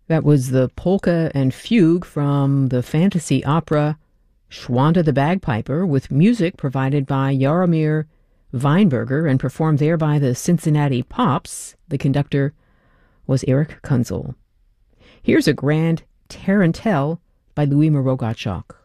That was the polka and fugue from the fantasy opera Schwanda the Bagpiper, with music provided by Jaromir Weinberger and performed there by the Cincinnati Pops. The conductor was Eric Kunzel. Here's a grand tarantelle by Louis Moreau Gottschalk.